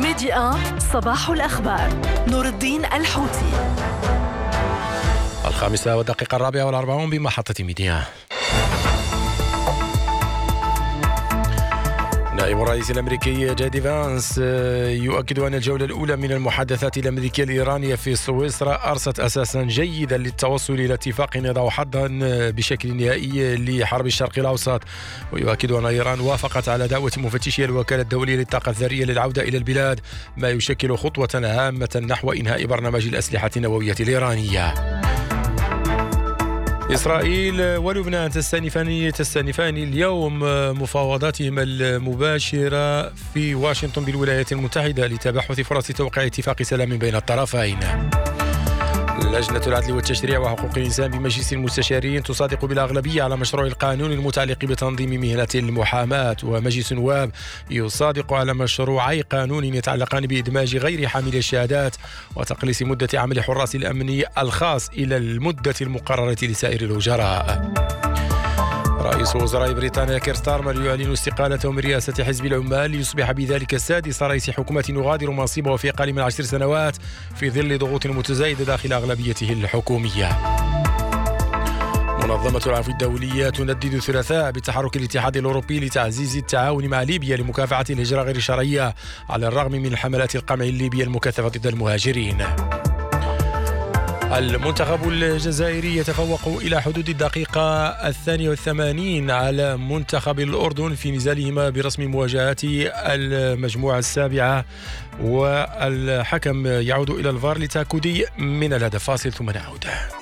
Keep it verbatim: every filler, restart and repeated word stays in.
كريدي آن صباح الأخبار. نور الدين الحوتي. الخامسة والدقيقة الرابعة والأربعون بمحطة ميديا. نائب الرئيس الأمريكي جي فانس يؤكد أن الجولة الأولى من المحادثات الأمريكية الإيرانية في سويسرا أرست أساسا جيدا للتوصل إلى اتفاق يضع حدا بشكل نهائي لحرب الشرق الأوسط. ويؤكد أن إيران وافقت على دعوة مفتشي الوكالة الدولية للطاقة الذرية للعودة إلى البلاد، ما يشكل خطوة هامة نحو إنهاء برنامج الأسلحة النووية الإيرانية. إسرائيل ولبنان تستأنفان تستأنفان اليوم مفاوضاتهما المباشرة في واشنطن بالولايات المتحدة لتباحث فرص توقيع اتفاق سلام بين الطرفين. لجنة العدل والتشريع وحقوق الإنسان بمجلس المستشارين تصادق بالأغلبية على مشروع القانون المتعلق بتنظيم مهنة المحاماة، ومجلس النواب يصادق على مشروعي قانون يتعلقان بإدماج غير حامل الشهادات وتقليص مدة عمل حراس الأمن الخاص إلى المدة المقررة لسائر الوزراء. رئيس وزراء بريطانيا كير ستارمر يعلن استقالته من رئاسة حزب العمال ليصبح بذلك سادس رئيس حكومة يغادر منصبه في أقل من عشر سنوات في ظل ضغوط متزايدة داخل أغلبيته الحكومية. منظمة العفو الدولية تندد الثلاثاء بتحرك الاتحاد الأوروبي لتعزيز التعاون مع ليبيا لمكافحة الهجرة غير الشرعية على الرغم من حملات القمع الليبية المكثفة ضد المهاجرين. المنتخب الجزائري يتفوق إلى حدود الدقيقة الثانية والثمانين على منتخب الأردن في نزالهما برسم مواجهة المجموعة السابعة، والحكم يعود إلى الفار لتأكد من الهدف. فاصل ثم نعود.